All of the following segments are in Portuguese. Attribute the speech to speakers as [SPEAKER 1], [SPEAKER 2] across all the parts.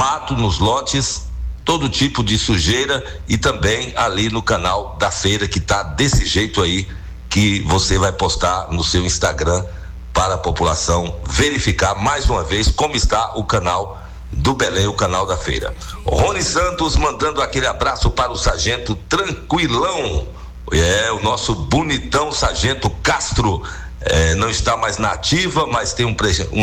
[SPEAKER 1] mato nos lotes, todo tipo de sujeira, e também ali no canal da feira, que tá desse jeito aí, que você vai postar no seu Instagram para a população verificar mais uma vez como está o canal do Belém, o canal da feira. Rony Santos mandando aquele abraço para o Sargento Tranquilão, o nosso bonitão Sargento Castro, não está mais na ativa, mas tem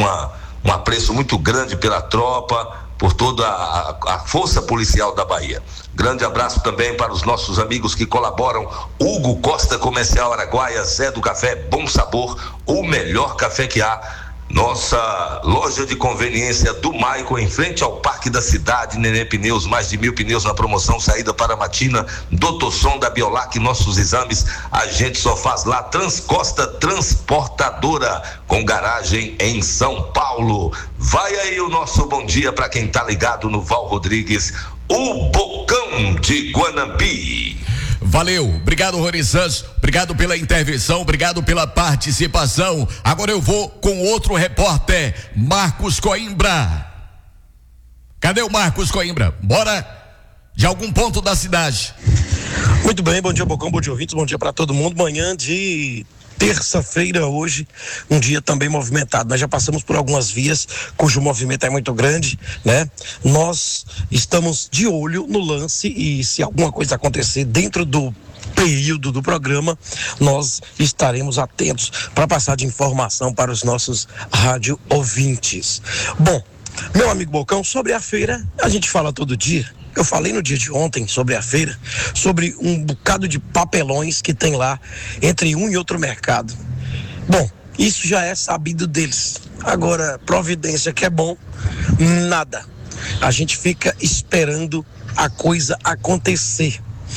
[SPEAKER 1] um apreço muito grande pela tropa, por toda a força policial da Bahia. Grande abraço também para os nossos amigos que colaboram: Hugo Costa, Comercial Araguaia, Zé do Café Bom Sabor, o melhor café que há. Nossa loja de conveniência do Maico, em frente ao Parque da Cidade, Nenê Pneus, mais de 1.000 pneus na promoção, saída para Matina, Doutor Som da Biolac, nossos exames a gente só faz lá. Transcosta Transportadora, com garagem em São Paulo. Vai aí o nosso bom dia para quem tá ligado no Val Rodrigues, o Bocão de Guanambi.
[SPEAKER 2] Valeu, obrigado Rony Santos, obrigado pela intervenção, obrigado pela participação. Agora eu vou com outro repórter, Marcos Coimbra. Cadê o Marcos Coimbra? Bora de algum ponto da cidade.
[SPEAKER 3] Muito bem, bom dia Bocão, bom dia ouvintes, bom dia para todo mundo. Manhã de terça-feira hoje, um dia também movimentado. Nós já passamos por algumas vias cujo movimento é muito grande, né? Nós estamos de olho no lance e se alguma coisa acontecer dentro do período do programa, nós estaremos atentos para passar de informação para os nossos rádio ouvintes. Bom, meu amigo Bocão, sobre a feira, a gente fala todo dia. Eu falei no dia de ontem sobre a feira, sobre um bocado de papelões que tem lá entre um e outro mercado. Bom, isso já é sabido deles. Agora, providência que é bom, nada. A gente fica esperando a coisa acontecer.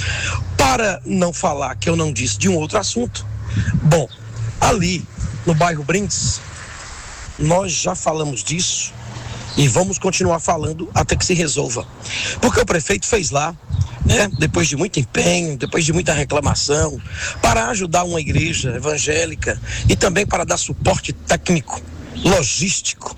[SPEAKER 3] Para não falar que eu não disse de um outro assunto, bom, ali no bairro Brindes, nós já falamos disso. E vamos continuar falando até que se resolva. Porque o prefeito fez lá, né, depois de muito empenho, depois de muita reclamação, para ajudar uma igreja evangélica e também para dar suporte técnico, logístico,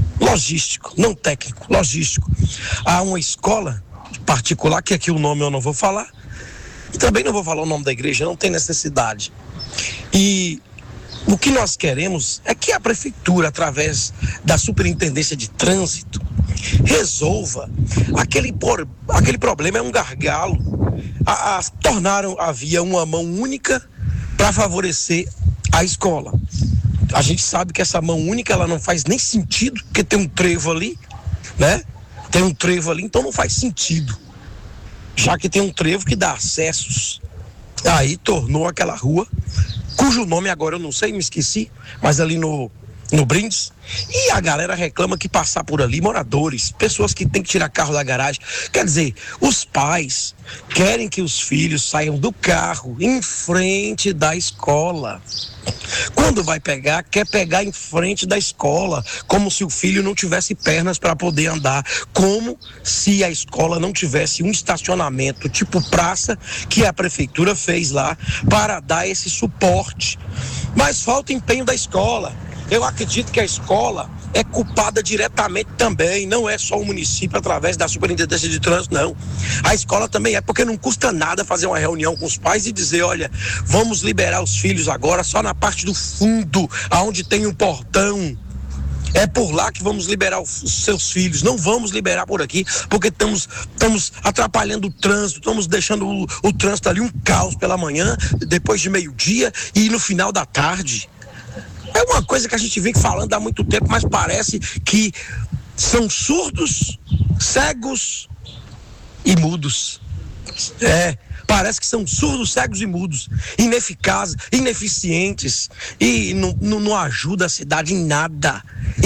[SPEAKER 3] não técnico, logístico, a uma escola particular, que aqui o nome eu não vou falar, e também não vou falar o nome da igreja, não tem necessidade. E o que nós queremos é que a prefeitura, através da Superintendência de Trânsito, resolva aquele problema. É um gargalo. Tornaram a via uma mão única para favorecer a escola. A gente sabe que essa mão única ela não faz nem sentido, porque tem um trevo ali, né? Tem um trevo ali, então não faz sentido. Já que tem um trevo que dá acessos, aí tornou aquela rua, cujo nome agora eu não sei, me esqueci, mas ali no Brindes, e a galera reclama que passar por ali, moradores, pessoas que têm que tirar carro da garagem, quer dizer, os pais querem que os filhos saiam do carro em frente da escola. Quando vai pegar, quer pegar em frente da escola, como se o filho não tivesse pernas para poder andar, como se a escola não tivesse um estacionamento tipo praça que a prefeitura fez lá para dar esse suporte. Mas falta empenho da escola. Eu acredito que a escola é culpada diretamente também, não é só o município através da Superintendência de Trânsito, não. A escola também é, porque não custa nada fazer uma reunião com os pais e dizer, olha, vamos liberar os filhos agora só na parte do fundo, aonde tem um portão. É por lá que vamos liberar os seus filhos, não vamos liberar por aqui, porque estamos atrapalhando o trânsito, estamos deixando o trânsito ali um caos pela manhã, depois de meio-dia e no final da tarde. É uma coisa que a gente vem falando há muito tempo, mas parece que são surdos, cegos e mudos. Parece que são surdos, cegos e mudos, ineficazes, ineficientes e não ajuda a cidade em nada.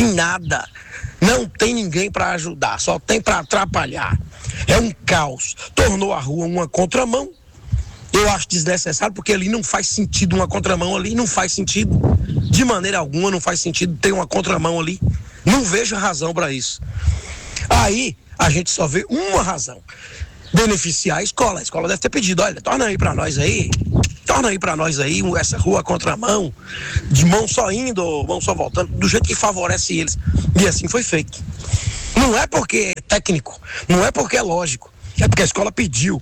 [SPEAKER 3] Não tem ninguém para ajudar, só tem para atrapalhar. É um caos. Tornou a rua uma contramão. Eu acho desnecessário, porque ali não faz sentido uma contramão ali, não faz sentido. De maneira alguma não faz sentido ter uma contramão ali. Não vejo razão para isso. Aí a gente só vê uma razão: beneficiar a escola. A escola deve ter pedido, olha, torna aí para nós aí essa rua contramão, de mão só indo, mão só voltando, do jeito que favorece eles. E assim foi feito. Não é porque é técnico, não é porque é lógico, é porque a escola pediu.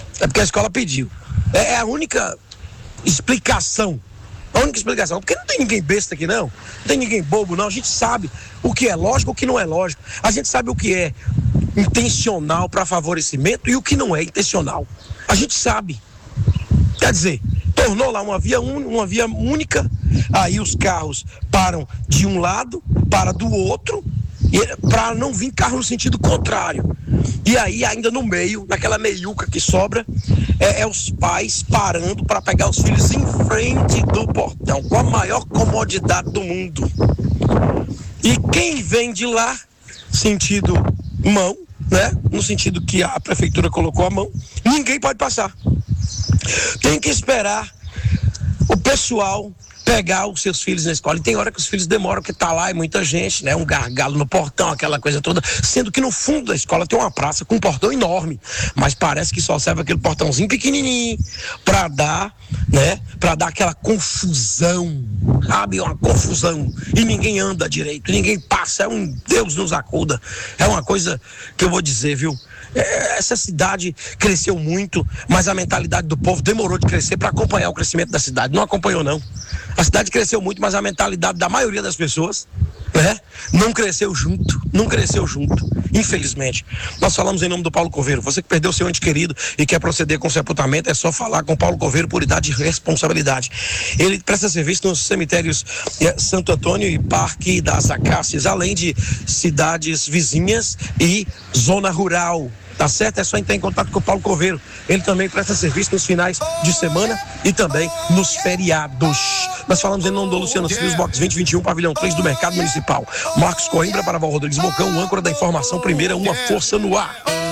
[SPEAKER 3] É a única explicação. Porque não tem ninguém besta aqui, não tem ninguém bobo, não. A gente sabe o que é lógico e o que não é lógico. A gente sabe o que é intencional para favorecimento e o que não é intencional. A gente sabe. Quer dizer, tornou lá uma via única, aí os carros param de um lado, para do outro, para não vir carro no sentido contrário. E aí, ainda no meio, naquela meiuca que sobra, é os pais parando para pegar os filhos em frente do portão, com a maior comodidade do mundo. E quem vem de lá, sentido mão, né? No sentido que a prefeitura colocou a mão, ninguém pode passar. Tem que esperar o pessoal pegar os seus filhos na escola. E tem hora que os filhos demoram, porque tá lá e muita gente, né? Um gargalo no portão, aquela coisa toda. Sendo que no fundo da escola tem uma praça com um portão enorme. Mas parece que só serve aquele portãozinho pequenininho para dar, né? Para dar aquela confusão, sabe? Uma confusão. E ninguém anda direito, ninguém passa. É um Deus nos acuda. É uma coisa que eu vou dizer, viu? Essa cidade cresceu muito, mas a mentalidade do povo demorou de crescer para acompanhar o crescimento da cidade. Não acompanhou, não. A cidade cresceu muito, mas a mentalidade da maioria das pessoas, né, não cresceu junto, infelizmente. Nós falamos em nome do Paulo Coveiro. Você que perdeu seu ente querido e quer proceder com sepultamento, é só falar com Paulo Coveiro por idade e responsabilidade. Ele presta serviço nos cemitérios Santo Antônio e Parque das Acácias, além de cidades vizinhas e zona rural. Tá certo? É só entrar em contato com o Paulo Coveiro. Ele também presta serviço nos finais de semana e também nos feriados. Nós falamos em nome do Luciano Silva, Box 2021, pavilhão 3 do Mercado Municipal. Marcos Coimbra para Val Rodrigues Bocão, âncora da informação primeira, uma força no ar.